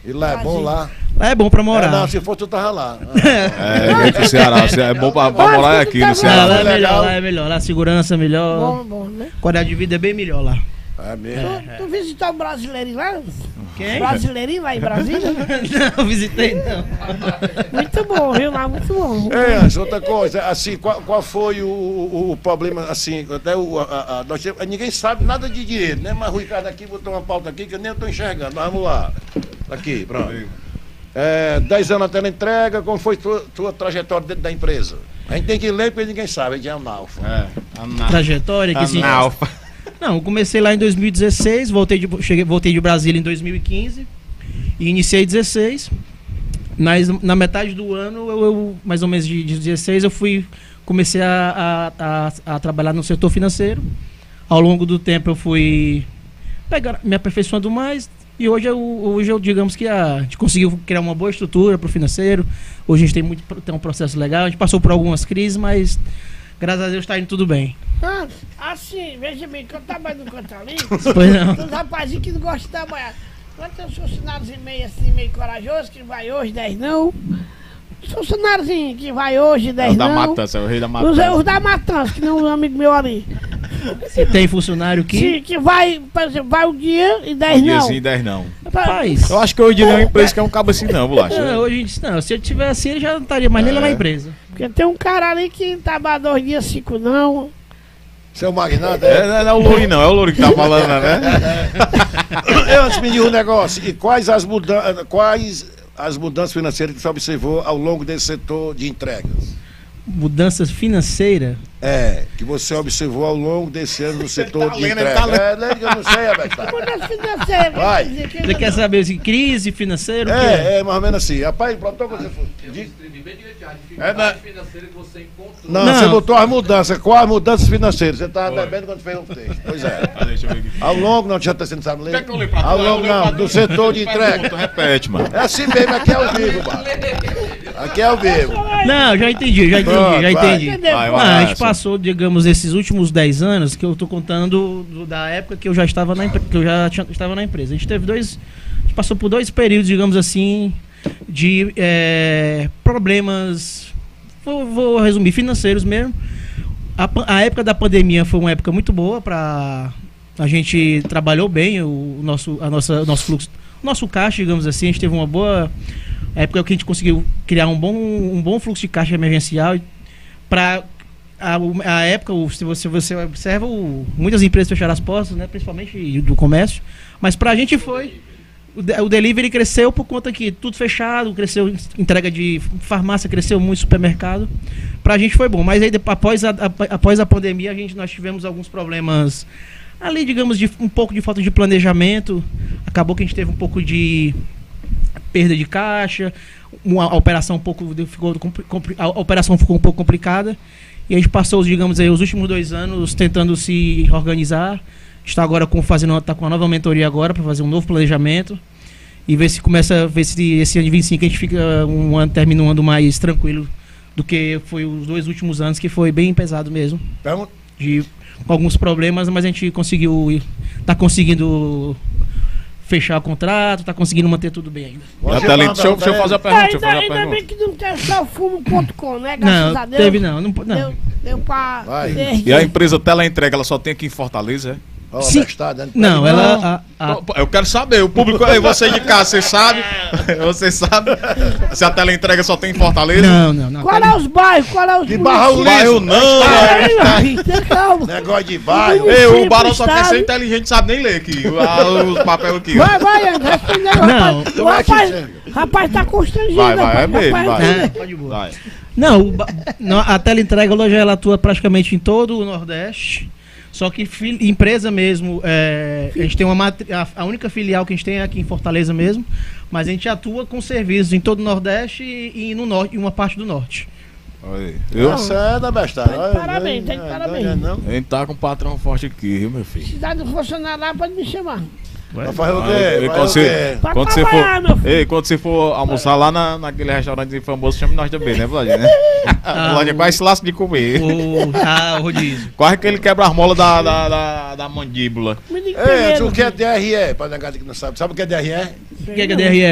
E lá é bom lá? Lá é bom pra morar. Não, se fosse tu tava lá. No Ceará, é bom pra morar aqui no Lá Ceará. é melhor, lá é melhor. Lá a segurança é melhor. Bom, né? A qualidade de vida é bem melhor lá. É mesmo. Tu visitou o Brasileirinho lá? Quem? Brasileirinho lá em Brasília? Não, visitei não. Muito bom, viu lá? Muito bom. Anjo, outra coisa, assim, qual foi o problema, assim, até ninguém sabe nada de dinheiro, né? Mas o Ricardo aqui botou uma pauta aqui que eu nem estou enxergando. Mas vamos lá. Aqui, pronto. 10 anos até a entrega, como foi tua trajetória dentro da empresa? A gente tem que ler porque ninguém sabe, a gente é analfa. Trajetória que sim. Não, eu comecei lá em 2016, voltei de Brasília em 2015 e iniciei 16. Na metade do ano, eu mais ou menos de 16, comecei a trabalhar no setor financeiro. Ao longo do tempo eu fui me aperfeiçoando mais e hoje eu digamos que a gente conseguiu criar uma boa estrutura para o financeiro. Hoje a gente tem um processo legal, a gente passou por algumas crises, mas graças a Deus está indo tudo bem. Assim, veja bem, que eu trabalho no canto ali, Pois não. tem uns rapazinhos que não gostam de trabalhar. Mas tem uns funcionários meio corajosos, que vai hoje, 10 não. Os funcionários que vai hoje, 10 não. Da Matança, é o rei da Os Matança. da Matança, que não é um amigo meu ali. Se tem funcionário Que vai, por exemplo, vai um dia e 10 não. Diazinho 10 não. Rapaz, Eu acho que hoje não é uma empresa que é um cabo assim não, Bolacha. hoje não, se eu tivesse assim, ele já não estaria mais nem lá na empresa. Porque tem um cara ali que trabalha 2 dias, 5 não. Seu magnata, Não é o Louri não, é o Louri que tá falando, né? Antes me diga um negócio, e quais as mudanças financeiras que você observou ao longo desse setor de entregas? Mudanças financeiras. Que você observou ao longo desse ano no setor tá de lendo, entregas. ele tá Lê que eu não sei, Abestado. Mudança financeira, Vai. quer dizer que Você quer saber assim, crise financeira? O que é? Mais ou menos assim. Rapaz, pronto, você foi. financeira que você encontrou. Não, Não. você botou as mudanças. Quais as mudanças financeiras? Você estava devendo quando fez o texto. Pois é. Deixa eu ver aqui. Ao longo, não, já você não sabe ler? Quer que eu leio pra tu? Ao Eu longo, leio pra não, tu. do setor de entrega. Pergunta, repete, mano. É assim mesmo, aqui é ao vivo, mano. Aqui é ao vivo. Não, já entendi. Pronto, vai. entendeu? Vai, Não, a gente Márcio. passou, digamos, esses últimos 10 anos que eu tô contando da época que eu já estava estava na empresa. A gente passou por 2 períodos, digamos assim, de problemas, vou resumir, financeiros mesmo. A época da pandemia foi uma época muito boa a gente trabalhou bem o nosso fluxo, nosso caixa, digamos assim. A gente teve uma boa época que a gente conseguiu criar um bom fluxo de caixa emergencial para a época. Se você observa, muitas empresas fecharam as portas, né, principalmente do comércio, mas pra gente foi o delivery cresceu por conta que tudo fechado, cresceu entrega de farmácia, cresceu muito supermercado. Pra gente foi bom, mas aí após a pandemia nós tivemos alguns problemas ali, digamos, de um pouco de falta de planejamento. Acabou que a gente teve um pouco de perda de caixa, a operação ficou um pouco complicada e a gente passou, digamos aí, os últimos 2 anos tentando se organizar. Está agora tá com uma nova mentoria agora para fazer um novo planejamento e ver se esse ano de 25 a gente termina um ano mais tranquilo do que foi os 2 últimos anos, que foi bem pesado mesmo. Com alguns problemas, mas a gente tá conseguindo fechar o contrato, tá conseguindo manter tudo bem ainda. Deixa eu fazer a pergunta. Ainda bem que não tem só fumo.com, né? Graças a Não, Deus. teve não. Deu pra... Vai. ter- E a empresa Teleentrega, ela só tem aqui em Fortaleza, é? Ó, Sim. Abestado, Não, ela... Eu quero saber, o público aí, você de casa, você sabe? Você sabe se a Teleentrega só tem em Fortaleza? Não. Qual é os bairros? Qual é os De Barra municípios? Bairro não, Aí, tem calma. Negócio de bairro. o Barão só quer ser inteligente, sabe nem ler aqui. Os papéis aqui. Vai, André, responde aí, Não. rapaz. O rapaz tá constrangido. Vai, rapaz. é mesmo, Rapaz, vai. Pode boa. Vai. Não, a Teleentrega hoje ela atua praticamente em todo o Nordeste. Só que empresa mesmo, a gente tem a única filial que a gente tem é aqui em Fortaleza mesmo, mas a gente atua com serviços em todo o Nordeste e no norte, e uma parte do norte. Você é da Abestado. Tá de parabéns, tá de parabéns. A gente tá com um patrão forte aqui, viu, meu filho? Se dá do funcionário lá, pode me chamar. Vai fazer o Ei, quê? quando você, Pra quando você trabalhar, meu for, filho. ei, quando você for almoçar lá naquele restaurante famoso, chame nós também, né, Vladinho? Né? Vladinho, quase se lasca de comer. O rodízio. Quase que ele quebra as molas da mandíbula. Me diga Ei, primeiro. o que é DRE? Para negar que não sabe. Sabe o que é DRE? O que é DRE?